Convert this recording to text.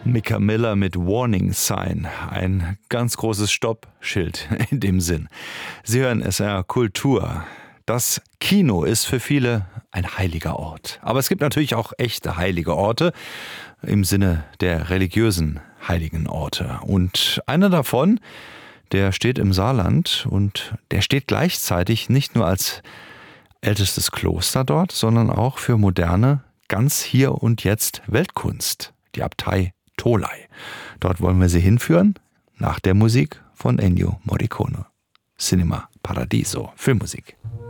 Micca Miller mit Warning Sign, ein ganz großes Stoppschild in dem Sinn. Sie hören SR Kultur. Das Kino ist für viele ein heiliger Ort. Aber es gibt natürlich auch echte heilige Orte im Sinne der religiösen heiligen Orte. Und einer davon, der steht im Saarland und der steht gleichzeitig nicht nur als ältestes Kloster dort, sondern auch für moderne, ganz hier und jetzt Weltkunst, die Abtei Tholey. Dort wollen wir Sie hinführen, nach der Musik von Ennio Morricone. Cinema Paradiso, Filmmusik.